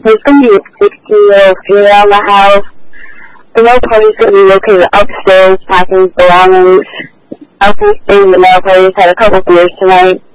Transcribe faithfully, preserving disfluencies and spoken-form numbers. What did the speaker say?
There's going to be a sixteen-year-old female in the house. The male party's going to be located upstairs, packing his belongings. I'll be staying in the male party's had a couple beers tonight.